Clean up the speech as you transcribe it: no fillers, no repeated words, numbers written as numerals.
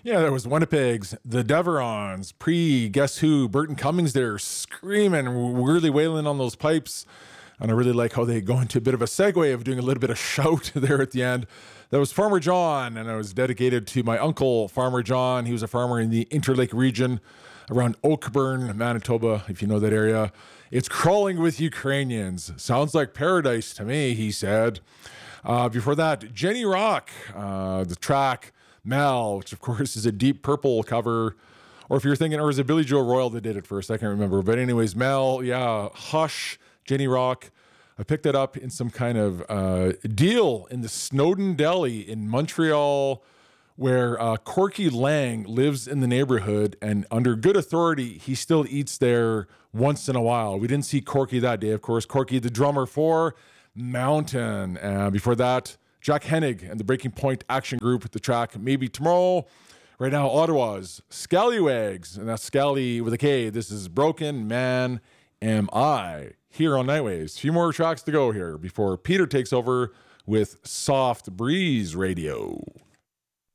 Yeah, there was Winnipeg's The Deverons, Guess Who, Burton Cummings there screaming, really wailing on those pipes. And I really like how they go into a bit of a segue of doing a little bit of shout there at the end. That was Farmer John, and it was dedicated to my uncle, Farmer John. He was a farmer in the Interlake region around Oakburn, Manitoba, if you know that area. It's crawling with Ukrainians. Sounds like paradise to me, he said. Before that, Jenny Rock, the track Mel, which of course is a Deep Purple cover. Or if you're thinking, or is it Billy Joe Royal that did it first? I can't remember. But anyways, Mel, yeah, Hush, Jenny Rock. I picked it up in some kind of deal in the Snowden Deli in Montreal, where Corky Lang lives in the neighborhood, and under good authority, he still eats there once in a while. We didn't see Corky that day, of course. Corky, the drummer for Mountain. Before that, Jack Hennig and the Breaking Point Action Group, the track Maybe Tomorrow. Right now, Ottawa's Scallywags, and that's Scally with a K. This is Broken Man Am I, here on Nightwaves. A few more tracks to go here before Peter takes over with Soft Breeze Radio.